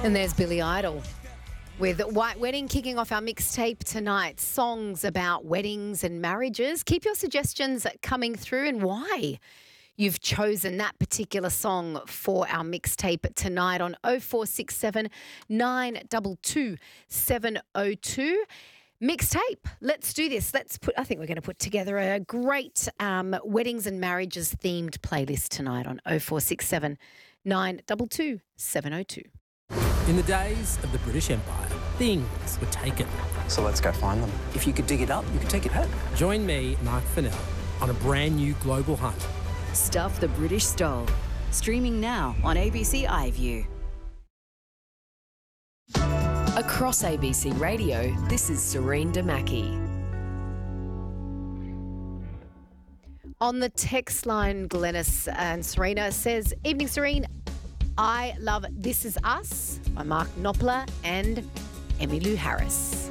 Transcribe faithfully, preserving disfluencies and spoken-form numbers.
And there's Billy Idol with White Wedding kicking off our mixtape tonight. Songs about weddings and marriages. Keep your suggestions coming through and why you've chosen that particular song for our mixtape tonight on oh four six seven, nine two two, seven oh two. Mixtape. Let's do this. Let's put, I think we're going to put together a great um, weddings and marriages themed playlist tonight on oh four six seven, nine two two, seven oh two. In the days of the British Empire, things were taken. So let's go find them. If you could dig it up, you could take it home. Join me, Mark Fennell, on a brand new global hunt. Stuff the British Stole. Streaming now on A B C iView. Across A B C Radio, this is Serene Damaki. On the text line, Glennis and Serena says, "Evening, Serene. I love This Is Us by Mark Knopfler and Emmylou Harris."